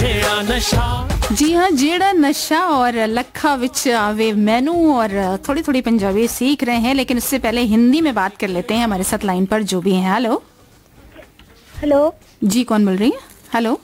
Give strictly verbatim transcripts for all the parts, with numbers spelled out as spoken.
जेड़ा नशा। जी हाँ, जेड़ा नशा और लखा विच आवे मैनू, और थोड़ी थोड़ी पंजाबी सीख रहे हैं, लेकिन उससे पहले हिंदी में बात कर लेते हैं। हमारे साथ लाइन पर जो भी हैं। हेलो हेलो जी, कौन बोल रही है? हेलो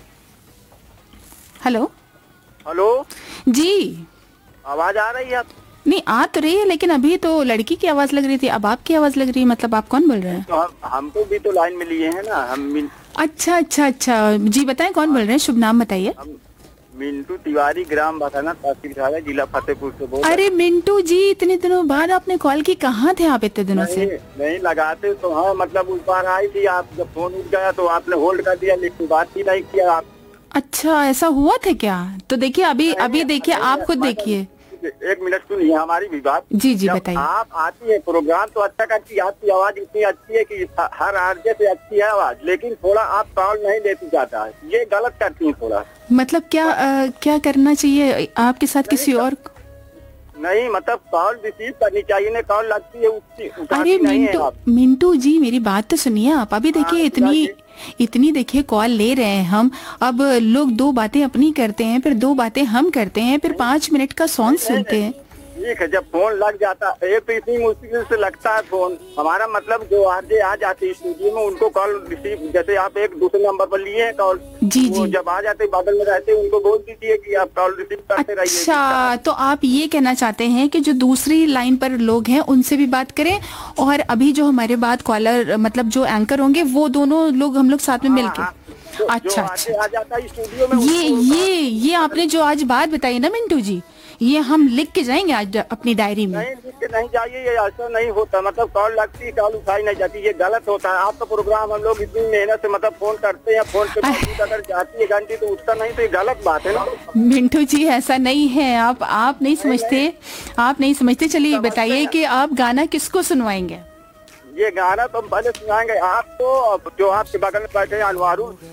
हेलो हेलो जी, आवाज आ रही है? नहीं आ तो रही है, लेकिन अभी तो लड़की की आवाज लग रही थी, अब आपकी आवाज लग रही है। मतलब आप कौन बोल रहे हैं? तो हम हमको भी तो लाइन मिली है ना। हम मिन, अच्छा अच्छा अच्छा, जी बताएं कौन बोल रहे हैं, शुभ नाम बताइए। हम मिंटू तिवारी, ग्राम बथाना, तहसील सागर, जिला फतेहपुर से बोल रहे हैं। अरे मिंटू जी, इतने दिनों बाद आपने कॉल की, कहाँ थे आप इतने दिनों से? नहीं, नहीं लगाते तो हाँ, मतलब उस बार आई थी, आप जब फोन उठ गया तो आपने होल्ड कर दिया, लेकिन बात ही नहीं किया आप। अच्छा, ऐसा हुआ था क्या? तो देखिए अभी अभी देखिए, आप खुद देखिए। एक मिनट सुनिए हमारी भी बात। जी जी जब बताइए। आप आती है प्रोग्राम तो अच्छा करती है, आपकी आवाज इतनी अच्छी है कि हर आरजे से अच्छी है आवाज, लेकिन थोड़ा आप कॉल नहीं लेती जाता है, ये गलत करती है थोड़ा। मतलब क्या आ, क्या करना चाहिए आपके साथ? किसी और नहीं, मतलब कॉल रिसीव करनी चाहिए ना, कॉल लगती है उसकी उठाती अरे नहीं है मिंटू आप। मिंटू जी, मेरी बात तो सुनिए आप। अभी देखिए हाँ, इतनी इतनी देखिए कॉल ले रहे हैं हम, अब लोग दो बातें अपनी करते हैं, फिर दो बातें हम करते हैं, फिर पाँच मिनट का सॉन्ग सुनते हैं। ठीक है, जब फोन लग जाता है तो इतनी मुश्किल से लगता है फोन। हमारा मतलब जो आरजे आ जाते हैं स्टूडियो में, उनको कॉल रिसीव, जैसे आप एक दूसरे नंबर पर लिए हैं कॉल, जी वो जी, जब आ जाते बगल में रहते उनको बोल दीजिए कि आप कॉल रिसीव करते रहिए। अच्छा, तो आप ये कहना चाहते हैं कि जो दूसरी लाइन पर लोग हैं उनसे भी बात करें, और अभी जो हमारे बाद कॉलर मतलब जो एंकर होंगे वो दोनों लोग हम लोग साथ में मिलके। हाँ, जो- अच्छा जो आरजे अच्छा, आ जाता है स्टूडियो में, ये उसको- ये ये आपने जो आज बात बताई ना मिंटू जी, ये हम लिख के जाएंगे आज अपनी डायरी में। नहीं लिख के नहीं जाइए, ये ऐसा नहीं होता। मतलब कॉल लगती है, कॉल उठाई नहीं जाती, ये गलत होता है। आपका प्रोग्राम हम लोग इतनी मेहनत से मतलब फोन करते हैं, फोन के बावजूद अगर जाती है घंटी तो उठता नहीं, तो ये गलत बात है ना। मिंटू जी ऐसा नहीं है, आप आप नहीं समझते, आप नहीं समझते। चलिए बताइए कि आप गाना किसको सुनवाएंगे? ये गाना तो हम पहले सुनाएंगे आपको, जो आपके बगल में बैठे हैं अनवारू